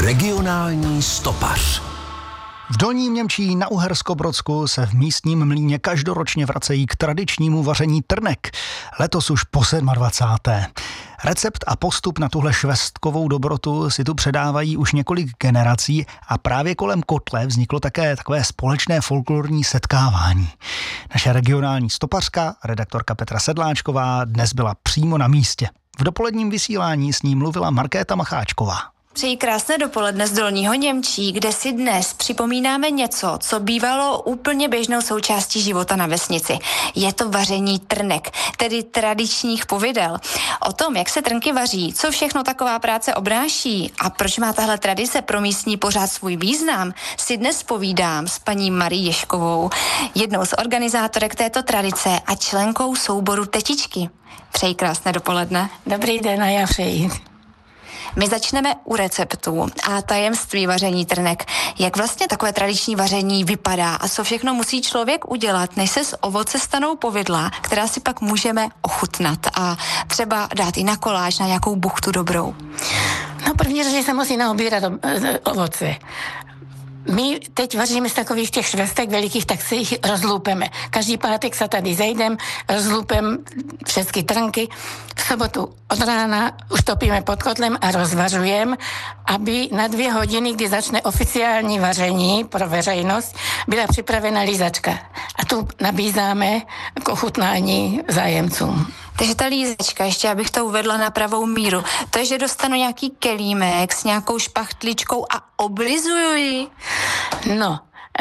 Regionální stopař. V Dolním Němčí na Uherskobrodsku se v místním mlýně každoročně vracejí k tradičnímu vaření trnek. Letos už po 27. Recept a postup na tuhle švestkovou dobrotu si tu předávají už několik generací a právě kolem kotle vzniklo také takové společné folklorní setkávání. Naše regionální stopařka, redaktorka Petra Sedláčková, dnes byla přímo na místě. V dopoledním vysílání s ní mluvila Markéta Macháčková. Přeji krásné dopoledne z Dolního Němčí, kde si dnes připomínáme něco, co bývalo úplně běžnou součástí života na vesnici. Je to vaření trnek, tedy tradičních povidel. O tom, jak se trnky vaří, co všechno taková práce obnáší a proč má tahle tradice pro místní pořád svůj význam, si dnes povídám s paní Marí Ješkovou, jednou z organizátorek této tradice a členkou souboru Tetičky. Přeji krásné dopoledne. Dobrý den a já přeji. My začneme u receptů a tajemství vaření trnek. Jak vlastně takové tradiční vaření vypadá a co všechno musí člověk udělat, než se z ovoce stanou povidla, která si pak můžeme ochutnat a třeba dát i na koláč, na nějakou buchtu dobrou? No první řadě se musí naobírat ovoce. My teď vaříme z takových těch švestek velikých, tak si jich rozlúpeme. Každý pátek se tady zejdem, rozlúpem všechny trnky. V sobotu od rána už topíme pod kotlem a rozvařujeme, aby na 2 hodiny, kdy začne oficiální vaření pro veřejnost, byla připravena lízačka. A tu nabízáme k ochutnání zájemcům. Takže ta lízačka, ještě abych to uvedla na pravou míru, to je, že dostanu nějaký kelímek s nějakou špachtličkou a oblizuju ji. No,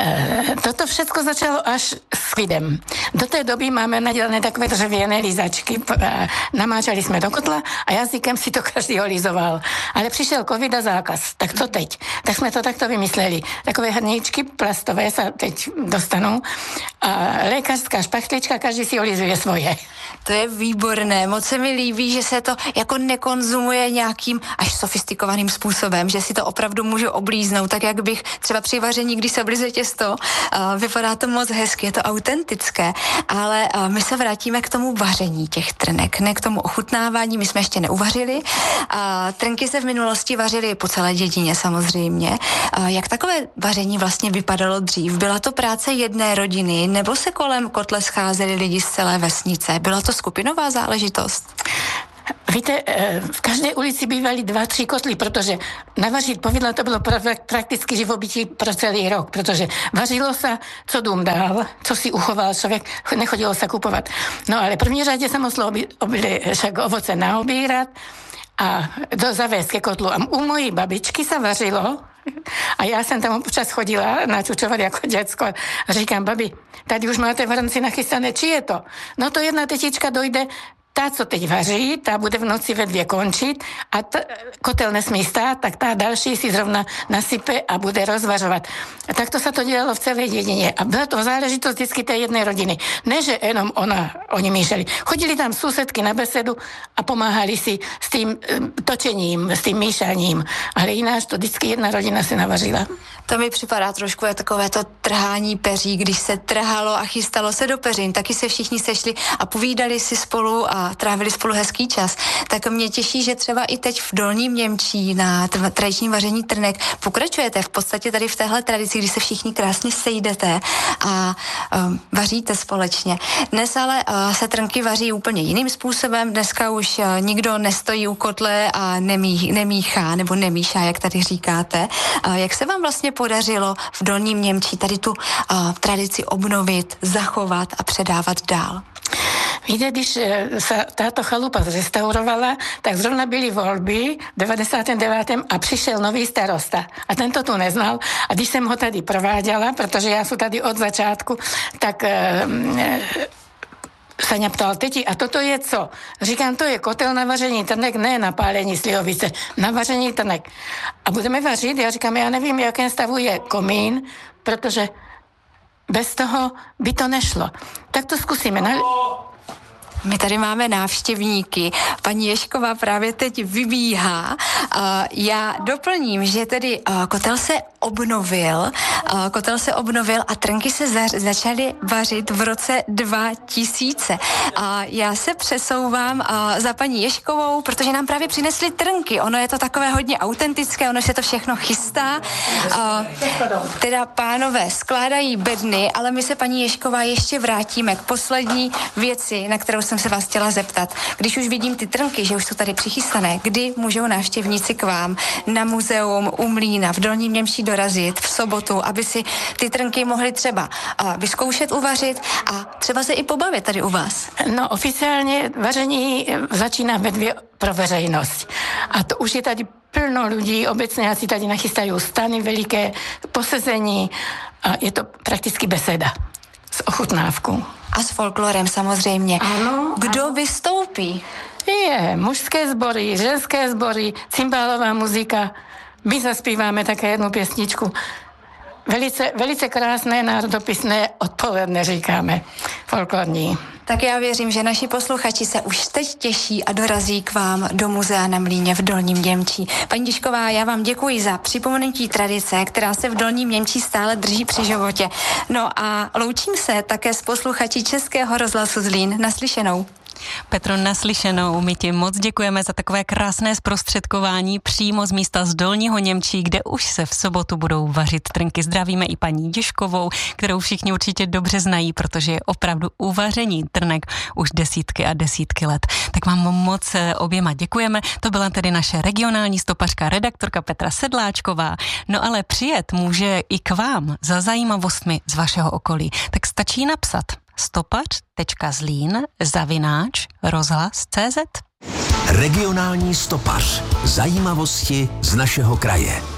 toto všechno začalo až s covidem. Do té doby máme nadělané takové dřevěné lízačky, namáčali jsme do kotla a jazykem si to každý olizoval. Ale přišel covid a zákaz, tak co teď? Tak jsme to takto vymysleli. Takové hrníčky plastové se teď dostanou a lékařská špachtlička, každý si olizuje svoje. To je výborné, moc se mi líbí, že se to jako nekonzumuje nějakým až sofistikovaným způsobem, že si to opravdu můžu oblíznout, tak jak bych třeba při vaření, když se oblizuje těsto, vypadá to moc hezky, je to autentické, ale my se vrátíme k tomu vaření těch trnek, ne k tomu ochutnávání, my jsme ještě neuvařili. Trnky se v minulosti vařily po celé dědině samozřejmě. Jak takové vaření vlastně vypadalo dřív? Byla to práce jedné rodiny, nebo se kolem kotle scházeli lidi z celé vesnice? Byla to skupinová záležitost? Víte, v každé ulici bývaly 2-3 kotly, protože navařit povidla to bylo prakticky živobytí pro celý rok, protože vařilo se, co dům dál, co si uchoval člověk, nechodilo se kupovat. No ale první řadě se muselo však ovoce naobírat a zavést ke kotlu. A u mojí babičky se vařilo a já jsem tam občas chodila načučovat jako děcko. Říkám, babi, tady už máte vrnci nachystané, či je to? No to jedna tetička dojde, ta, co teď vaří, ta bude v noci ve 2 končit a kotel nesmí stát, tak ta další si zrovna nasype a bude rozvařovat. A takto se to dělalo v celé dědině. A byla to záležitost vždycky té jedné rodiny. Ne, že jenom oni míšeli. Chodili tam susedky na besedu a pomáhali si s tím točením, s tím míšaním. Ale jináč to vždycky jedna rodina se navařila. To mi připadá trošku je takové to trhání peří, když se trhalo a chystalo se do peřin, taky se všichni sešli a povídali si spolu a trávili spolu hezký čas. Tak mě těší, že třeba i teď v Dolním Němčí na tradičním vaření trnek pokračujete v podstatě tady v téhle tradici, kdy se všichni krásně sejdete a vaříte společně. Dnes ale se trnky vaří úplně jiným způsobem. Dneska už nikdo nestojí u kotle a nemíchá nebo nemíšá, jak tady říkáte. Jak se vám vlastně podařilo v Dolním Němčí tady tu tradici obnovit, zachovat a předávat dál? Víte, když se táto chalupa zrestaurovala, tak zrovna byly volby v 99. a přišel nový starosta. A ten to tu neznal. A když jsem ho tady prováděla, protože já jsem tady od začátku, tak se mě ptal, teti, a toto je co? Říkám, to je kotel na vaření trnek, ne na pálení slivovice, na vaření trnek. A budeme vařit? Já říkám, já nevím, v jakém stavu je komín, protože bez toho by to nešlo. Tak to zkusíme. My tady máme návštěvníky. Paní Ježková právě teď vybíhá. Já doplním, že tedy kotel se obnovil a trnky se začaly vařit v roce 2000. Já se přesouvám za paní Ježkovou, protože nám právě přinesli trnky. Ono je to takové hodně autentické, ono se to všechno chystá. Teda pánové skládají bedny, ale my se, paní Ježková, ještě vrátíme k poslední věci, na kterou jsem se vás chtěla zeptat. Když už vidím ty trnky, že už jsou tady přichystané, kdy můžou návštěvníci k vám na muzeum u Mlýna v Dolním Němčí dorazit v sobotu, aby si ty trnky mohli třeba vyzkoušet uvařit a třeba se i pobavit tady u vás? No, oficiálně vaření začíná ve 2 pro veřejnosť. A to už je tady plno lidí, obecně asi tady nachystají stany veliké, posezení a je to prakticky beseda s ochutnávkou. A s folklorem samozřejmě. Ano. Kdo vystoupí? Je, mužské sbory, ženské sbory, cymbálová muzika. My zaspíváme také jednu pěsničku. Velice krásné, národopisné, odpoledne říkáme, folklorní. Tak já věřím, že naši posluchači se už teď těší a dorazí k vám do muzea na Mlýně v Dolním Němčí. Paní Ježková, já vám děkuji za připomenutí tradice, která se v Dolním Němčí stále drží při životě. No a loučím se také s posluchači Českého rozhlasu Zlín. Naslyšenou. Petro, naslyšenou, my ti moc děkujeme za takové krásné zprostředkování přímo z místa z Dolního Němčí, kde už se v sobotu budou vařit trnky. Zdravíme i paní Ježkovou, kterou všichni určitě dobře znají, protože je opravdu u vaření trnek už desítky a desítky let. Tak vám moc oběma děkujeme. To byla tedy naše regionální stopařka, redaktorka Petra Sedláčková. No ale přijet může i k vám za zajímavostmi z vašeho okolí. Tak stačí napsat stopař@rozhlas.cz. Regionální stopař. Zajímavosti z našeho kraje.